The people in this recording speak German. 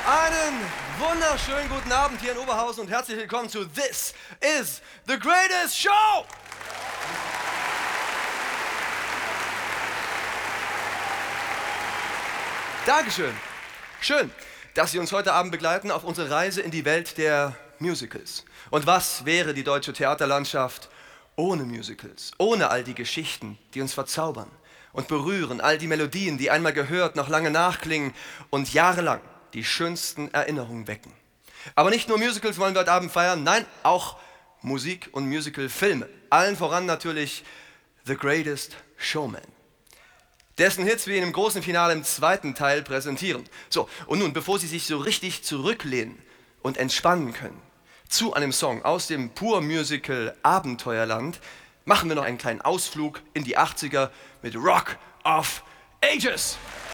Einen wunderschönen guten Abend hier in Oberhausen und herzlich willkommen zu This is the Greatest Show! Dankeschön. Schön, dass Sie uns heute Abend begleiten auf unsere Reise in die Welt der Musicals. Und was wäre die deutsche Theaterlandschaft ohne Musicals, ohne all die Geschichten, die uns verzaubern und berühren, all die Melodien, die einmal gehört, noch lange nachklingen und jahrelang die schönsten Erinnerungen wecken. Aber nicht nur Musicals wollen wir heute Abend feiern, nein, auch Musik und Musicalfilme. Allen voran natürlich The Greatest Showman, dessen Hits wir Ihnen im großen Finale im zweiten Teil präsentieren. So, und nun, bevor Sie sich so richtig zurücklehnen und entspannen können zu einem Song aus dem Pur-Musical Abenteuerland, machen wir noch einen kleinen Ausflug in die 80er mit Rock of Ages.